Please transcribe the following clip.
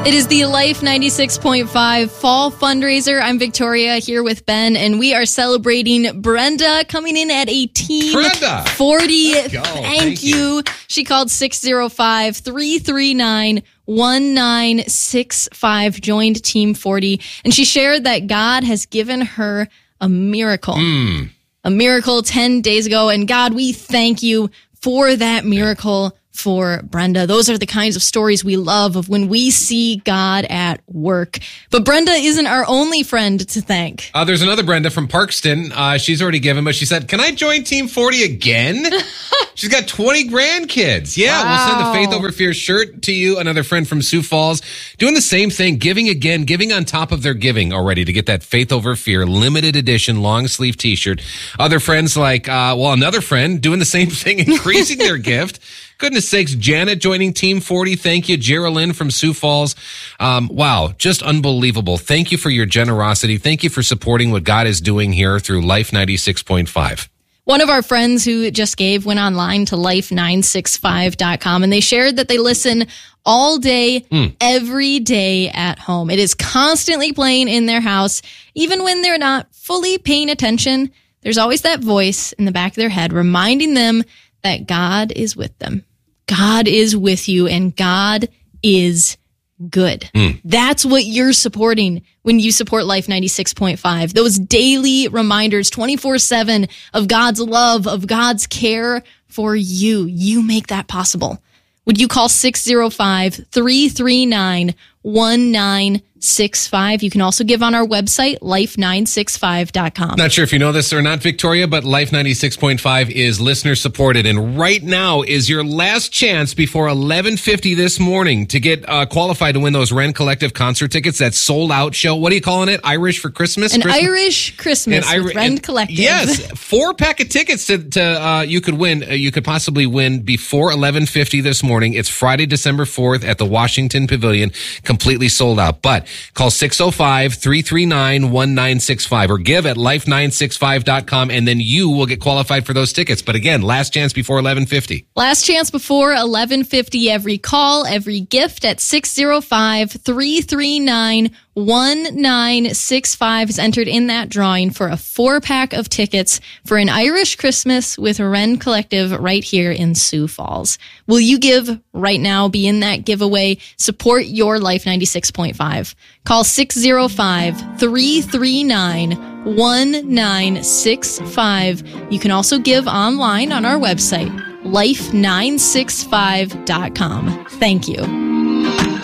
It is the Life 96.5 Fall Fundraiser. I'm Victoria here with Ben, and we are celebrating Brenda coming in at a Team 40. Thank you. She called 605-339-1965, joined Team 40, and she shared that God has given her a miracle. A miracle 10 days ago, and God, we thank you for that miracle for Brenda. Those are the kinds of stories we love of when we see God at work. But Brenda isn't our only friend to thank. There's another Brenda from Parkston. She's already given, but she said, can I join Team 40 again? She's got 20 grandkids. Yeah, wow. We'll send the Faith Over Fear shirt to you. Another friend from Sioux Falls doing the same thing, giving again, giving on top of their giving already to get that Faith Over Fear limited edition long sleeve t-shirt. Other friends like, another friend doing the same thing, increasing their gift. Goodness sakes, Janet joining Team 40. Thank you. Geraldine from Sioux Falls. Wow, just unbelievable. Thank you for your generosity. Thank you for supporting what God is doing here through Life 96.5. One of our friends who just gave went online to life965.com, and they shared that they listen all day, every day at home. It is constantly playing in their house, even when they're not fully paying attention. There's always that voice in the back of their head reminding them that God is with them. God is with you, and God is good. That's what you're supporting when you support Life 96.5. Those daily reminders, 24/7 of God's love, of God's care for you. You make that possible. Would you call 605-339-1965? You can also give on our website, life965.com. Not sure if you know this or not, Victoria, but Life 96.5 is listener supported. And right now is your last chance before 11:50 this morning to get qualified to win those Ren Collective concert tickets. That sold out show. What are you calling it? Irish for Christmas? Irish Christmas with Ren Collective. Yes. 4-pack of tickets to you could win. You could possibly win before 11:50 this morning. It's Friday, December 4th at the Washington Pavilion. Completely sold out. But call 605-339-1965 or give at life965.com, and then you will get qualified for those tickets. But again, last chance before 11:50. Last chance before 11:50. Every call, every gift at 605-339-1965 is entered in that drawing for a 4-pack of tickets for an Irish Christmas with Ren Collective right here in Sioux Falls. Will you give right now? Be in that giveaway. Support your Life 96.5. Call 605-339-1965. You can also give online on our website, life965.com. Thank you.